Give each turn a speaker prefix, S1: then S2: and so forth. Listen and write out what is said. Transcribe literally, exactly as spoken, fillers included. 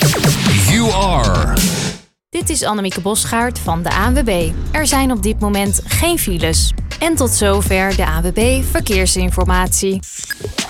S1: You are.
S2: Dit is Annemieke Bosgaard van de A N W B. Er zijn op dit moment geen files. En tot zover de A N W B Verkeersinformatie.